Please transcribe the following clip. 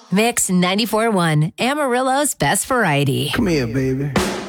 Mix 94.1, Amarillo's best variety. Come here, baby.